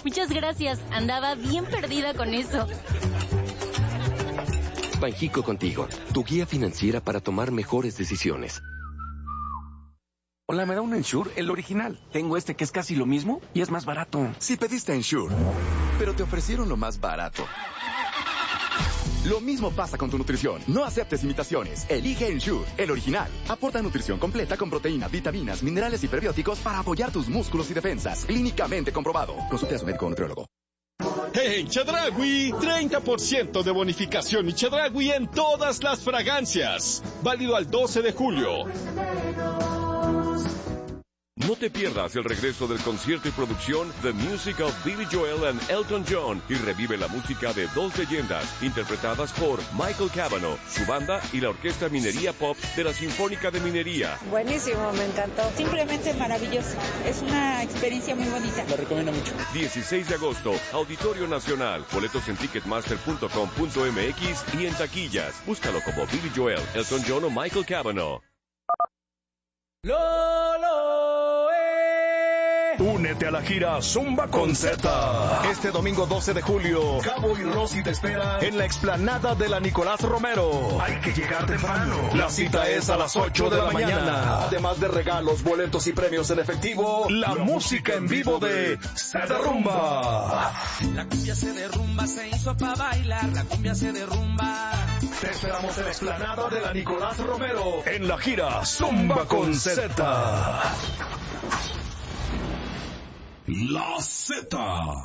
Muchas gracias. Andaba bien perdida con eso. Banjico contigo, tu guía financiera para tomar mejores decisiones. Hola, ¿me da un Ensure? El original. Tengo este que es casi lo mismo y es más barato. Si pediste Ensure, pero te ofrecieron lo más barato. Lo mismo pasa con tu nutrición. No aceptes imitaciones. Elige Ensure, el original. Aporta nutrición completa con proteínas, vitaminas, minerales y prebióticos para apoyar tus músculos y defensas. Clínicamente comprobado. Consulte a su médico o nutriólogo. En Chedraui, 30% de bonificación y Chedraui en todas las fragancias. Válido al 12 de julio. No te pierdas el regreso del concierto y producción The Music of Billy Joel and Elton John y revive la música de dos leyendas interpretadas por Michael Cavanaugh, su banda y la Orquesta Minería Pop de la Sinfónica de Minería. Buenísimo, me encantó. Simplemente maravilloso. Es una experiencia muy bonita. Lo recomiendo mucho. 16 de agosto, Auditorio Nacional. Boletos en ticketmaster.com.mx y en taquillas. Búscalo como Billy Joel, Elton John o Michael Cavanaugh. Únete a la gira Zumba con Z. Este domingo 12 de julio, Cabo y Rosy te esperan en la explanada de la Nicolás Romero. Hay que llegar temprano. La cita es a las 8 de la mañana. Además de regalos, boletos y premios en efectivo, la música en vivo de Se Derrumba. La cumbia se derrumba, se hizo para bailar. La cumbia se derrumba. Te esperamos en la explanada de la Nicolás Romero en la gira Zumba con Z. La Z.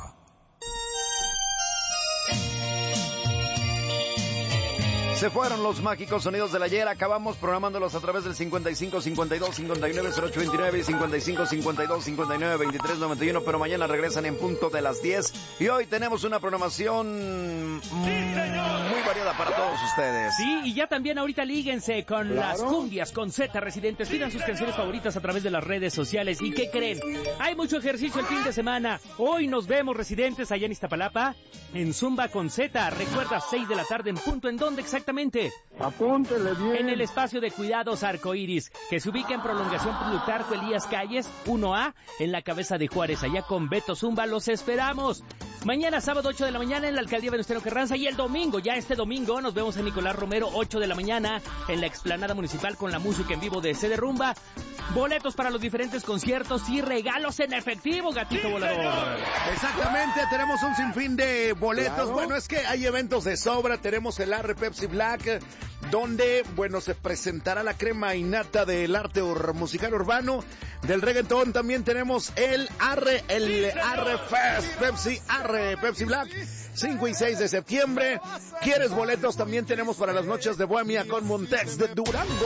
Se fueron los mágicos sonidos del ayer. Acabamos programándolos a través del 55 52 59 08 29 y 55 52 59 23 91. Pero mañana regresan en punto de las 10. Y hoy tenemos una programación muy variada para todos ustedes. Sí, y ya también ahorita líguense con las cumbias con Z residentes. Pidan sus canciones favoritas a través de las redes sociales. ¿Y qué creen? Hay mucho ejercicio el fin de semana. Hoy nos vemos residentes allá en Iztapalapa en Zumba con Z. Recuerda, 6 de la tarde en punto. ¿En dónde exactamente? Apúntele bien. En el espacio de cuidados Arcoiris, que se ubica en prolongación Plutarco Elías Calles 1A, en la cabeza de Juárez, allá con Beto Zumba. Los esperamos. Mañana sábado 8 de la mañana en la alcaldía Venustiano Carranza, y el domingo, ya este domingo, nos vemos en Nicolás Romero 8 de la mañana en la explanada municipal con la música en vivo de Se Derrumba. Boletos para los diferentes conciertos y regalos en efectivo, gatito volador. Exactamente, tenemos un sinfín de boletos. Claro. Bueno, es que hay eventos de sobra. Tenemos el Arre Pepsi Black, donde, bueno, se presentará la crema innata del arte musical urbano, del reggaetón. También tenemos el Arre Fest, Arre Pepsi Black, 5 y 6 de septiembre. ¿Quieres boletos? También tenemos para las noches de Bohemia con Montex de Durango.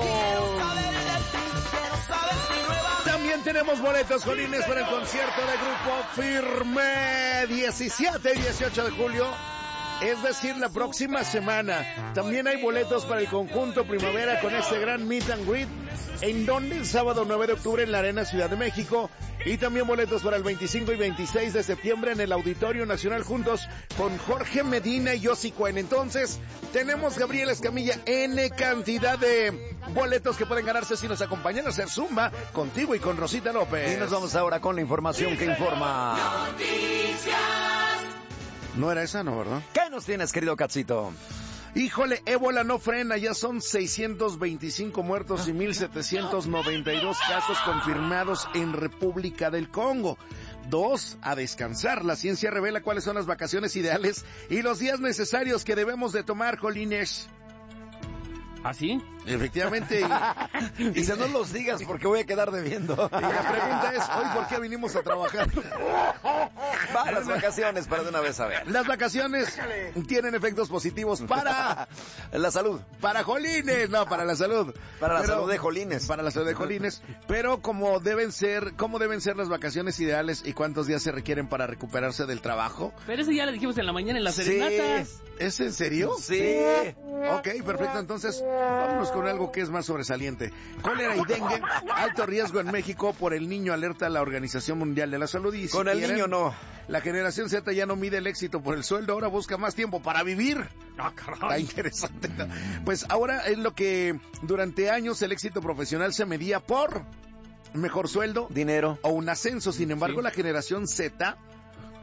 También tenemos boletos, Jolines, para el concierto de Grupo Firme, 17 y 18 de julio. Es decir, la próxima semana. También hay boletos para el conjunto Primavera con este gran meet and greet, en donde el sábado 9 de octubre en la Arena Ciudad de México. Y también boletos para el 25 y 26 de septiembre en el Auditorio Nacional, juntos con Jorge Medina y Yossi Cuen. Entonces, tenemos, Gabriel Escamilla, N cantidad de boletos que pueden ganarse si nos acompañan a hacer Zumba contigo y con Rosita López. Y nos vamos ahora con la información que informa. Noticias. No era esa, ¿no, verdad? ¿Qué nos tienes, querido Catsito? Híjole, ébola no frena, ya son 625 muertos y 1,792 casos confirmados en República del Congo. 2, a descansar. La ciencia revela cuáles son las vacaciones ideales y los días necesarios que debemos de tomar, Jolines. ¿Ah, sí? Efectivamente. Y si no los digas porque voy a quedar debiendo. Y la pregunta es, ¿hoy por qué vinimos a trabajar? Va, las vacaciones, para de una vez a ver. Las vacaciones tienen efectos positivos para la salud. Para Jolines, no, para la salud. Para la salud de Jolines. Para la salud de Jolines. Pero ¿cómo deben ser las vacaciones ideales y cuántos días se requieren para recuperarse del trabajo? Pero eso ya lo dijimos en la mañana en las serenatas. Sí. ¿Es en serio? Sí. Ok, perfecto. Entonces, vámonos con algo que es más sobresaliente. Cólera y dengue, alto riesgo en México por el niño, alerta a la Organización Mundial de la Salud. Y con el niño no. La generación Z ya no mide el éxito por el sueldo, ahora busca más tiempo para vivir. Ah, caray. Está interesante, ¿no? Pues ahora es lo que durante años el éxito profesional se medía por mejor sueldo, dinero o un ascenso. Sin embargo, la generación Z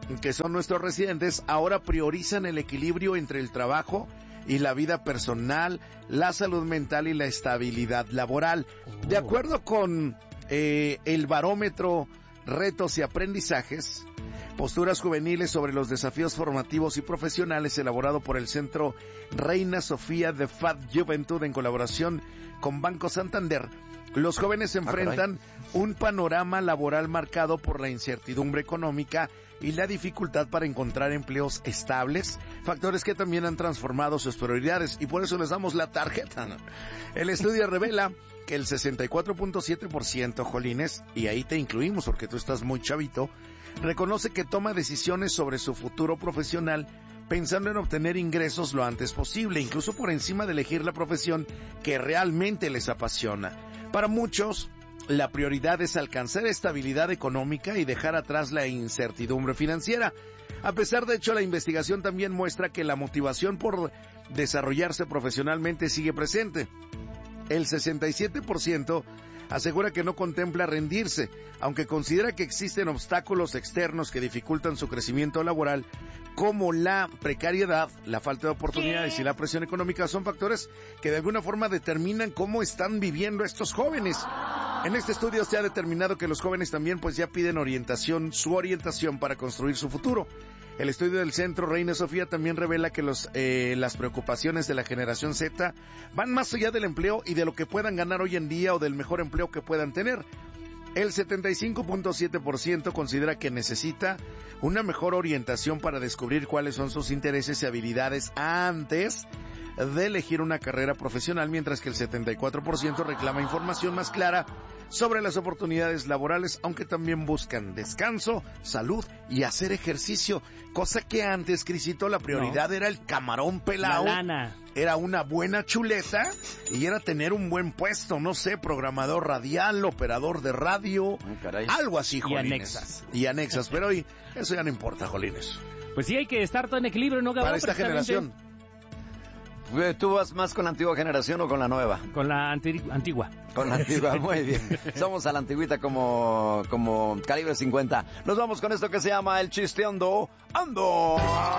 que son nuestros residentes, ahora priorizan el equilibrio entre el trabajo y la vida personal, la salud mental y la estabilidad laboral. De acuerdo con el barómetro Retos y Aprendizajes, Posturas Juveniles sobre los Desafíos Formativos y Profesionales, elaborado por el Centro Reina Sofía de FAD Juventud en colaboración con Banco Santander, los jóvenes enfrentan un panorama laboral marcado por la incertidumbre económica y la dificultad para encontrar empleos estables, factores que también han transformado sus prioridades, y por eso les damos la tarjeta. El estudio revela que el 64.7%, Jolines, y ahí te incluimos porque tú estás muy chavito, reconoce que toma decisiones sobre su futuro profesional pensando en obtener ingresos lo antes posible, incluso por encima de elegir la profesión que realmente les apasiona. Para muchos, la prioridad es alcanzar estabilidad económica y dejar atrás la incertidumbre financiera. A pesar de hecho, la investigación también muestra que la motivación por desarrollarse profesionalmente sigue presente. El 67% asegura que no contempla rendirse, aunque considera que existen obstáculos externos que dificultan su crecimiento laboral, como la precariedad, la falta de oportunidades y la presión económica. Son factores que de alguna forma determinan cómo están viviendo estos jóvenes. En este estudio se ha determinado que los jóvenes también pues ya piden su orientación para construir su futuro. El estudio del Centro Reina Sofía también revela que las preocupaciones de la generación Z van más allá del empleo y de lo que puedan ganar hoy en día o del mejor empleo que puedan tener. El 75.7% considera que necesita una mejor orientación para descubrir cuáles son sus intereses y habilidades antes de elegir una carrera profesional, mientras que el 74% reclama información más clara sobre las oportunidades laborales, aunque también buscan descanso, salud y hacer ejercicio, cosa que antes, Crisito, la prioridad era el camarón pelado, era una buena chuleta y era tener un buen puesto, no sé, programador radial, operador de radio, algo así, Jolines. Y anexas, pero hoy eso ya no importa, Jolines. Pues sí, hay que estar todo en equilibrio, ¿no, Gabo? Para esta generación. ¿Tú vas más con la antigua generación o con la nueva? Con la antigua. Con la antigua, muy bien. Somos a la antigüita como calibre 50. Nos vamos con esto que se llama el Chisteando Ando.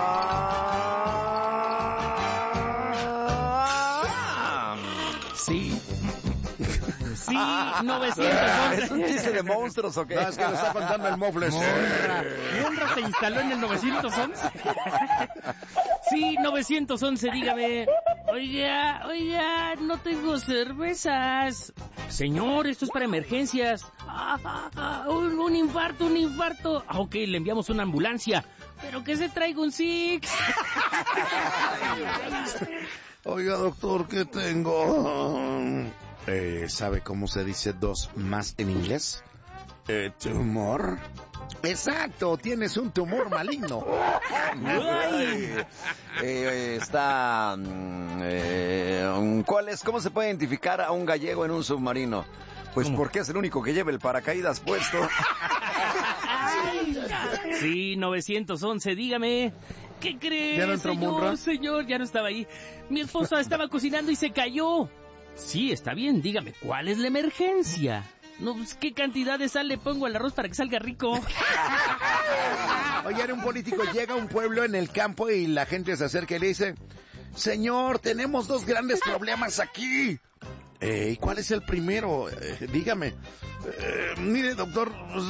Sí. Sí, 911. ¿Es un chiste de monstruos o qué? No, es que lo está contando el Mofles. ¿Monra se instaló en el 911? Sí, 911, dígame. Oiga, no tengo cervezas. Señor, esto es para emergencias. Un infarto. Ok, le enviamos una ambulancia. Pero que se traiga un Six. Oiga, doctor, ¿qué tengo? ¿Sabe cómo se dice 2 más en inglés? ¿Tumor? Exacto, tienes un tumor maligno. ¿Cómo se puede identificar a un gallego en un submarino? Pues porque es el único que lleva el paracaídas puesto. Sí, 911, dígame. ¿Qué cree, ¿Ya no entró Munra? Señor, ya no estaba ahí. Mi esposa estaba cocinando y se cayó. Sí, está bien, dígame, ¿cuál es la emergencia? No, pues, ¿qué cantidad de sal le pongo al arroz para que salga rico? Oye, un político llega a un pueblo en el campo y la gente se acerca y le dice: señor, tenemos 2 grandes problemas aquí. ¿Y cuál es el primero? Dígame. Mire, doctor,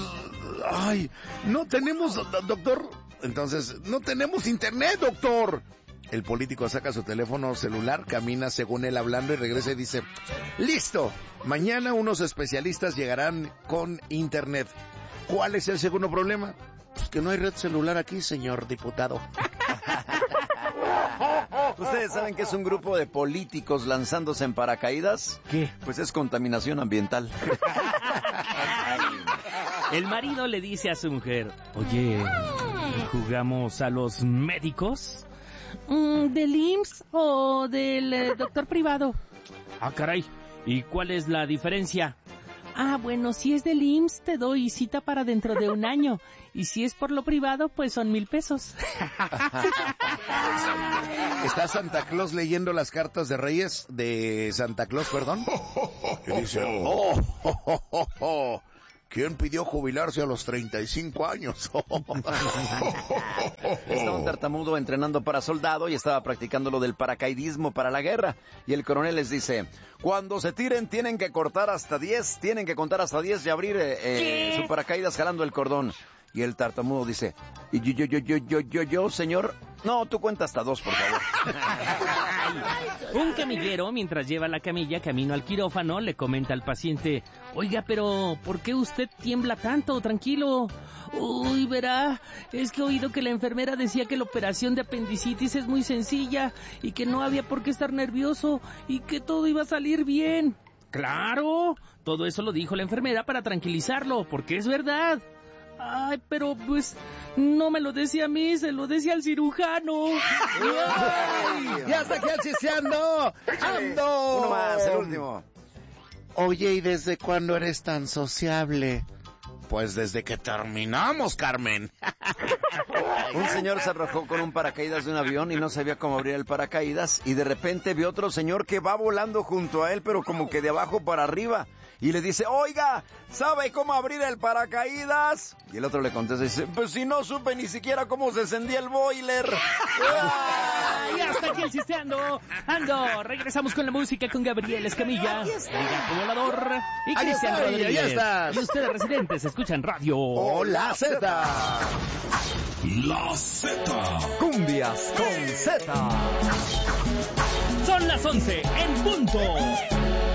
no tenemos, doctor. Entonces, no tenemos internet, doctor. El político saca su teléfono celular, camina según él hablando y regresa y dice: listo, mañana unos especialistas llegarán con internet. ¿Cuál es el segundo problema? Pues que no hay red celular aquí, señor diputado. ¿Ustedes saben que es un grupo de políticos lanzándose en paracaídas? ¿Qué? Pues es contaminación ambiental. El marido le dice a su mujer: oye, ¿jugamos a los médicos? ¿Del IMSS o del doctor privado? Ah, caray. ¿Y cuál es la diferencia? Ah, bueno, si es del IMSS te doy cita para dentro de 1 año. Y si es por lo privado, pues son 1,000 pesos. Está Santa Claus leyendo las cartas de Reyes, de Santa Claus, perdón. Y dice: ¿Quién pidió jubilarse a los 35 años? Estaba un tartamudo entrenando para soldado y estaba practicando lo del paracaidismo para la guerra. Y el coronel les dice, cuando se tiren tienen que contar hasta 10 y abrir su paracaídas jalando el cordón. Y el tartamudo dice, ¿y yo, señor? No, tú cuenta hasta 2, por favor. Un camillero, mientras lleva la camilla camino al quirófano, le comenta al paciente, oiga, pero ¿por qué usted tiembla tanto? Tranquilo. Uy, verá, es que he oído que la enfermera decía que la operación de apendicitis es muy sencilla y que no había por qué estar nervioso y que todo iba a salir bien. ¡Claro! Todo eso lo dijo la enfermera para tranquilizarlo, porque es verdad. Ay, pero pues no me lo decía a mí, se lo decía al cirujano. ¡Ay! ¡Ya está aquí el chisteando! ¡Ando! Uno más, el último. Oye, ¿y desde cuándo eres tan sociable? Pues desde que terminamos, Carmen. Un señor se arrojó con un paracaídas de un avión y no sabía cómo abrir el paracaídas y de repente vio otro señor que va volando junto a él, pero como que de abajo para arriba. Y le dice, oiga, ¿sabe cómo abrir el paracaídas? Y el otro le contesta y dice, pues si no supe ni siquiera cómo se encendía el boiler. Y hasta aquí el chisteando. Ando, regresamos con la música con Gabriel Escamilla, el Gato Volador y Cristian Rodríguez. Ahí estás. Y ustedes residentes escuchan radio. ¡Hola, Z! La Z. Cumbias con Z. Son las 11 en punto.